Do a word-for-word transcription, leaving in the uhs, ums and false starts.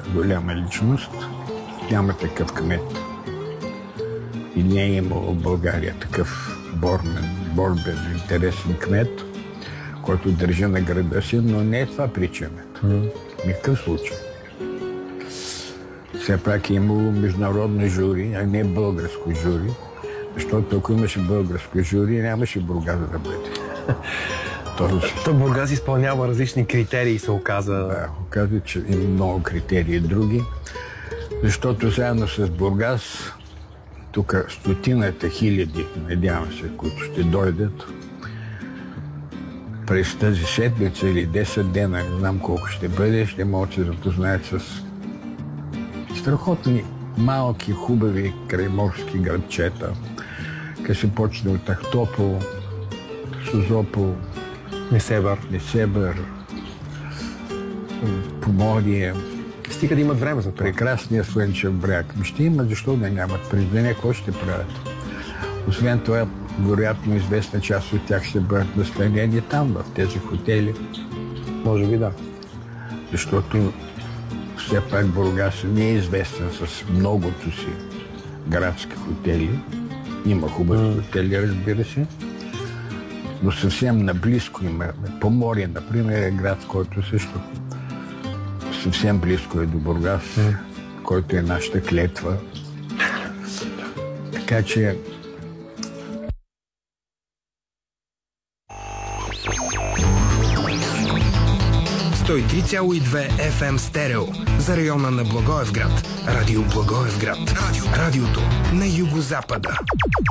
голяма личност. Няма такъв кмет. И не е имало в България такъв бормен, борбен, интересен кмет, който държи на града си, но не е това причината. Mm. Никакъв случай. Все пак е имало международно жури, а не българско жури, защото ако имаше българско жури, нямаше Бургас да бъде. То Бургас изпълнява различни критерии, се оказа. Да, оказа, че има много критерии други, защото заедно с Бургас, тук стотината хиляди, надявам се, които ще дойдат, през тази седмица или десет дена, не знам колко ще бъде, ще могат да се запознаят с страхотни, малки, хубави крайморски градчета, къде се почне от Ахтопол, Созопол, Несебър, Несебър, Поморие. Стига да имат време за това. Прекрасния Слънчев бряг. Ще имат, защо да нямат. През деня какво ще правят? Освен това, вероятно известна част от тях ще бъдат настанени там, в тези хотели. Може би да. Защото все пак Бургас не е известен с многото си градски хотели. Има хубави mm. хотели, разбира се. Но съвсем наблизко има. Поморие, например, е град, който също съвсем близко е до Бургас, mm. който е нашата клетва. Така че сто и три цяло и две еф ем стерео за района на Благоевград. Радио Благоевград. Радио, радиото на югозапада.